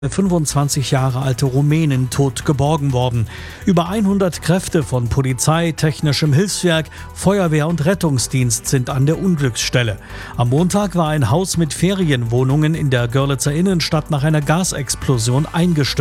25 Jahre alte Rumänin tot geborgen worden. Über 100 Kräfte von Polizei, technischem Hilfswerk, Feuerwehr und Rettungsdienst sind an der Unglücksstelle. Am Montag war ein Haus mit Ferienwohnungen in der Görlitzer Innenstadt nach einer Gasexplosion eingestürzt.